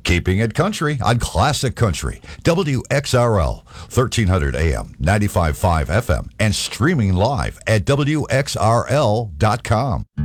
Keeping it country on Classic Country, WXRL, 1300 AM, 95.5 FM, and streaming live at WXRL.com.